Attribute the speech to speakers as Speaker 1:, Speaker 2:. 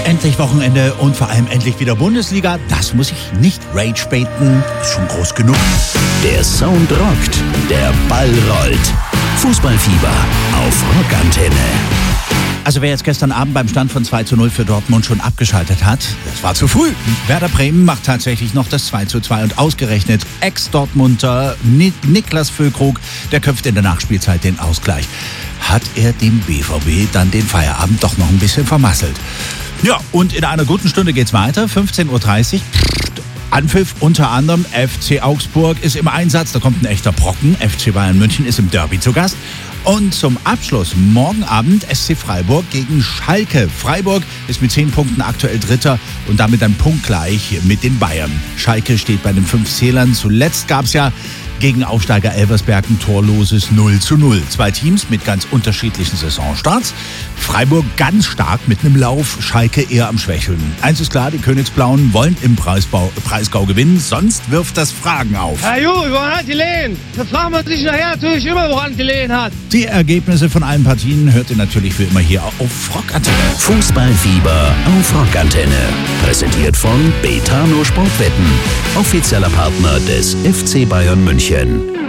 Speaker 1: Endlich Wochenende und vor allem endlich wieder Bundesliga. Das muss ich nicht rage baiten. Ist schon groß genug.
Speaker 2: Der Sound rockt, der Ball rollt. Fußballfieber auf Rockantenne.
Speaker 1: Also wer jetzt gestern Abend beim Stand von 2:0 für Dortmund schon abgeschaltet hat, das war zu früh. Werder Bremen macht tatsächlich noch das 2:2 und ausgerechnet Ex-Dortmunder Niklas Füllkrug, der köpft in der Nachspielzeit den Ausgleich. Hat er dem BVB dann den Feierabend doch noch ein bisschen vermasselt. Ja, und in einer guten Stunde geht's weiter, 15:30 Uhr. Anpfiff unter anderem FC Augsburg ist im Einsatz, da kommt ein echter Brocken. FC Bayern München ist im Derby zu Gast. Und zum Abschluss morgen Abend SC Freiburg gegen Schalke. Freiburg ist mit 10 Punkten aktuell Dritter und damit dann punktgleich mit den Bayern. Schalke steht bei den 5 Zählern. Zuletzt gab es ja gegen Aufsteiger Elversberg ein torloses 0:0. 2 Teams mit ganz unterschiedlichen Saisonstarts. Freiburg ganz stark mit einem Lauf, Schalke eher am Schwächeln. Eins ist klar, die Königsblauen wollen im Breisgau gewinnen, sonst wirft das Fragen auf.
Speaker 3: Herr Juri, woran hat die Lehen? Da fragt man sich nachher natürlich immer, woran die Lehen hat.
Speaker 1: Die Ergebnisse von allen Partien hört ihr natürlich für immer hier auf Rockantenne.
Speaker 2: Fußballfieber auf Rockantenne. Präsentiert von Betano Sportwetten. Offizieller Partner des FC Bayern München.